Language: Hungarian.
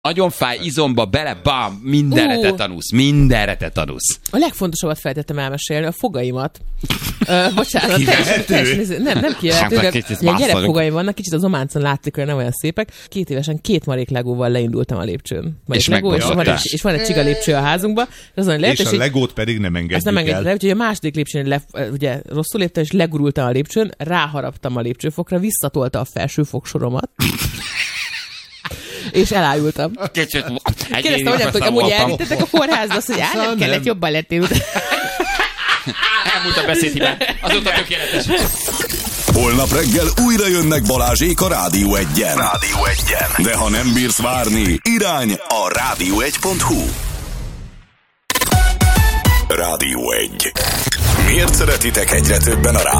nagyon fáj, izomba bele, bam, mindenre tetanusz. A legfontosabbat feltettem elmesélni, a fogaimat. Bocsánat. Nem kivehető, de gyerekfogaim vannak, kicsit az ománcon látszik, hogy nem olyan szépek. 2 évesen 2 marék legóval leindultam a lépcsőn. És van egy csiga lépcső a házunkba. És a legót pedig nem engedjük el. Úgyhogy a második lépcsőn ugye rosszul léptem, és legurultam a lépcsőn, ráharaptam a lépcsőfokra, visszatolta a felső fogsoromat. És elájultam. Kérdeztem, hogy amúgy elvittetek a kórházba, azt mondja, nem kellett, jobban lettél. Elmúlt a beszédhibán. Azóta tökéletes. Holnap reggel újra jönnek Balázsék a Rádió 1-en. De ha nem bírsz várni, irány a rádió1.hu. Rádió 1. Miért szeretitek egyre többen a rádiót?